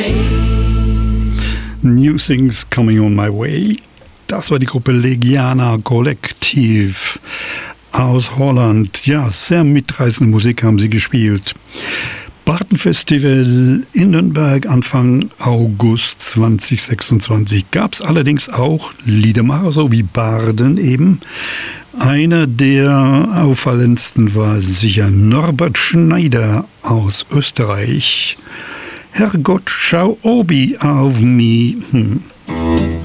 way. New Things Coming on My Way. Das war die Gruppe Legiana Collective aus Holland. Ja, sehr mitreißende Musik haben sie gespielt. Barden-Festival in Nürnberg Anfang August 2026. Gab es allerdings auch Liedermacher, so wie Barden eben. Einer der auffallendsten war sicher Norbert Schneider aus Österreich. Herrgott, schau obi auf mich.